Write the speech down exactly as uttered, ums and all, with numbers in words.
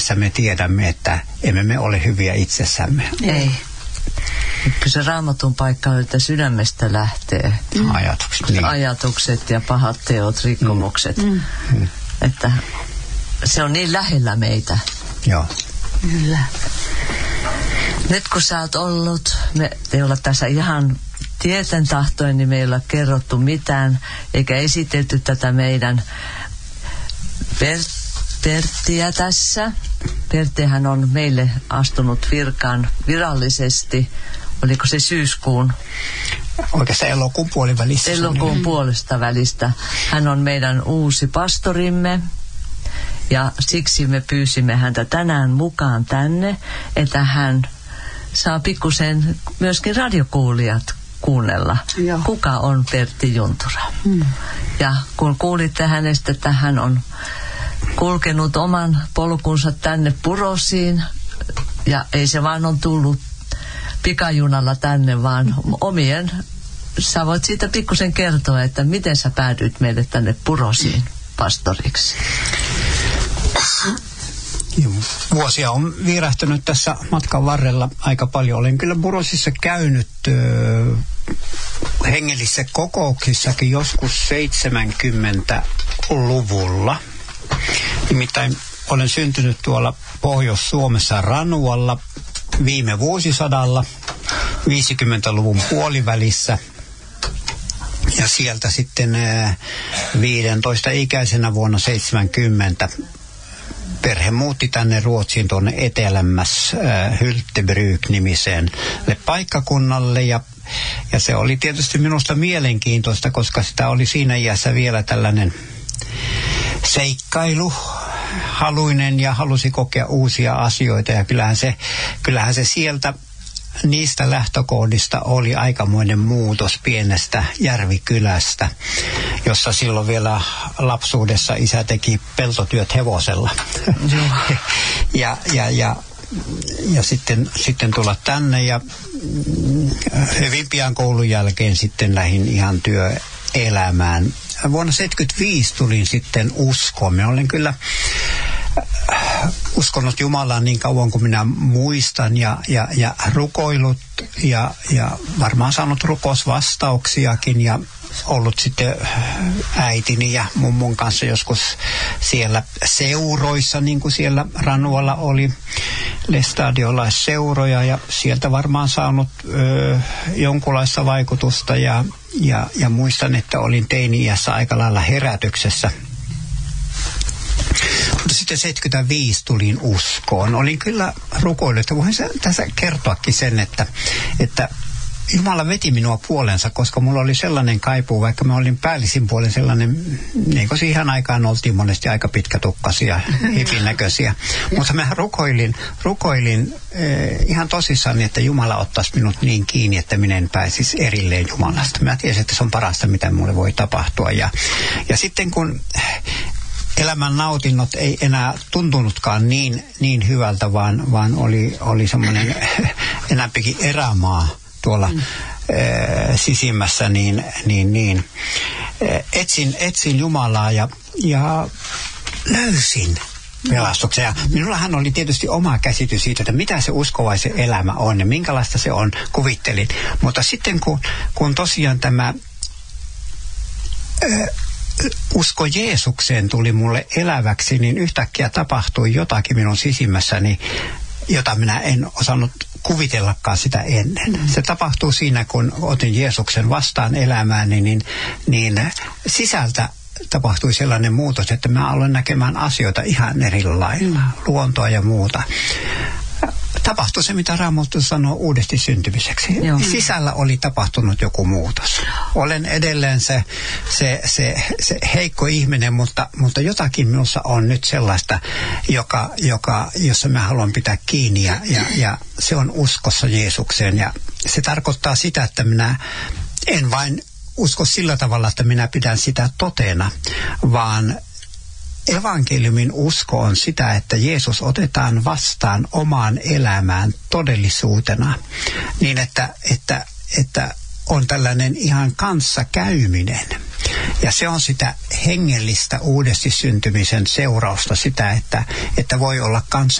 me tiedämme, että emme me ole hyviä itsessämme. Ei. Kyllä se Raamatun paikka on, että sydämestä lähtee mm. ajatukset, niin. ajatukset ja pahat teot, rikkomukset. Mm. Mm. Että se on niin lähellä meitä. Joo. Kyllä. Nyt kun sä oot ollut, me ei olla tässä ihan tieten tahtoin, niin me ei olla kerrottu mitään, eikä esitelty tätä meidän per- Perttiä tässä. Perttihän on meille astunut virkaan virallisesti. Oliko se syyskuun? Oikeastaan elokuun puolivälissä. Elokuun puolesta välistä. Hän on meidän uusi pastorimme. Ja siksi me pyysimme häntä tänään mukaan tänne, että hän saa pikkusen myöskin radiokuulijat kuunnella, Joo. kuka on Pertti Juntura. Hmm. Ja kun kuulitte hänestä, että hän on kulkenut oman polkunsa tänne Purosiin, ja ei se vaan on tullut pikajunalla tänne, vaan omien, sä voit siitä pikkusen kertoa, että miten sä päädyit meille tänne Purosiin pastoriksi. Vuosia on viirähtynyt tässä matkan varrella aika paljon. Olen kyllä Purosissa käynyt ö, hengellisissä kokouksissakin joskus seitsemänkymmentäluvulla. Nimittäin olen syntynyt tuolla Pohjois-Suomessa Ranualla viime vuosisadalla, viisikymmentäluvun puolivälissä. Ja sieltä sitten viisitoista ikäisenä vuonna seitsemänkymmentä perhe muutti tänne Ruotsiin tuonne etelämmäs äh, Hyltebruk-nimiseen paikkakunnalle. Ja, ja se oli tietysti minusta mielenkiintoista, koska sitä oli siinä iässä vielä tällainen seikkailu haluinen ja halusi kokea uusia asioita. Ja kyllähän se, kyllähän se sieltä niistä lähtökohdista oli aikamoinen muutos pienestä järvikylästä, jossa silloin vielä lapsuudessa isä teki peltotyöt hevosella. ja, ja, ja, ja sitten, sitten tulla tänne ja hyvin pian koulun jälkeen sitten lähdin ihan työelämään. Vuonna seitsemänkymmentäviisi tulin sitten uskoon. Minä olen kyllä uskonut Jumalaan niin kauan kuin minä muistan ja, ja, ja rukoillut ja, ja varmaan saanut rukousvastauksiakin ja ollut sitten äitini ja mummon kanssa joskus siellä seuroissa, niin kuin siellä Ranualla oli lestadiolaisseuroja ja sieltä varmaan saanut ö, jonkunlaista vaikutusta ja, ja, ja muistan, että olin teini-iässä aika lailla herätyksessä. Mutta sitten seitsemänkymmentäviisi tulin uskoon. Olin kyllä rukoillut, että voin tässä kertoakin sen, että, että Jumala veti minua puolensa, koska mulla oli sellainen kaipuu, vaikka mä olin päällisin puolen sellainen, niin kuin siihen aikaan oltiin monesti aika pitkätukkaisia, hipin näköisiä. Mutta mä rukoilin, rukoilin eh, ihan tosissaan, että Jumala ottaisi minut niin kiinni, että minä en pääsisi erilleen Jumalasta. Mä tiesin, että se on parasta, mitä mulle voi tapahtua. Ja, ja sitten kun elämän nautinnot ei enää tuntunutkaan niin, niin hyvältä, vaan, vaan oli, oli semmoinen enäämpikin erämaa tuolla mm. ä, sisimmässä, niin, niin, niin ä, etsin, etsin Jumalaa ja, ja löysin pelastuksen. Ja minullahan oli tietysti oma käsitys siitä, että mitä se uskovaisen elämä on ja minkälaista se on, kuvittelin. Mutta sitten kun, kun tosiaan tämä ä, usko Jeesukseen tuli mulle eläväksi, niin yhtäkkiä tapahtui jotakin minun sisimmässäni, jota minä en osannut kuvitellakaan sitä ennen. Mm. Se tapahtuu siinä, kun otin Jeesuksen vastaan elämääni, niin, niin sisältä tapahtui sellainen muutos, että mä aloin näkemään asioita ihan eri lailla, mm. luontoa ja muuta. Tapahtui se, mitä Raamattu sanoo uudesti syntymiseksi. Joo. Sisällä oli tapahtunut joku muutos. Olen edelleen se, se, se, se heikko ihminen, mutta, mutta jotakin minussa on nyt sellaista, joka, joka, jossa mä haluan pitää kiinni ja, ja, ja se on uskossa Jeesukseen. Ja se tarkoittaa sitä, että minä en vain usko sillä tavalla, että minä pidän sitä totena, vaan evankeliumin usko on sitä, että Jeesus otetaan vastaan omaan elämään todellisuutena, niin että, että, että on tällainen ihan kanssakäyminen. Ja se on sitä hengellistä uudesti syntymisen seurausta, sitä, että, että voi olla kanssa